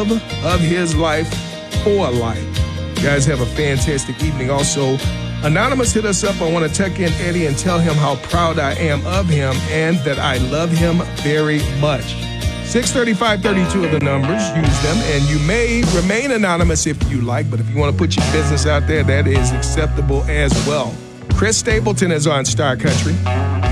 love of his life for life. You guys have a fantastic evening. Also, Anonymous hit us up. I want to tuck in Eddie and tell him how proud I am of him and that I love him very much. 635-32 of the numbers. Use them. And you may remain anonymous if you like, but if you want to put your business out there, that is acceptable as well. Chris Stapleton is on Star Country.